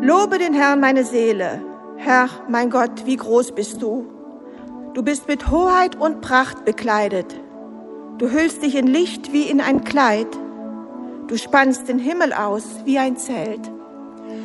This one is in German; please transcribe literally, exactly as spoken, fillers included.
Lobe den Herrn, meine Seele. Herr, mein Gott, wie groß bist du. Du bist mit Hoheit und Pracht bekleidet. Du hüllst dich in Licht wie in ein Kleid. Du spannst den Himmel aus wie ein Zelt.